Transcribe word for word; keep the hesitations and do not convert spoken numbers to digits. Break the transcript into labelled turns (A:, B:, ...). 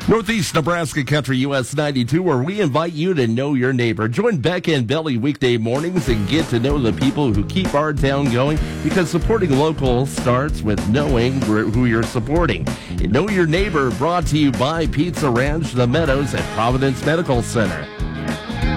A: Northeast Nebraska Country U S ninety-two, where we invite you to know your neighbor. Join Becca and Belly weekday mornings and get to know the people who keep our town going, because supporting local starts with knowing who you're supporting. And Know Your Neighbor, brought to you by Pizza Ranch, The Meadows, and Providence Medical Center.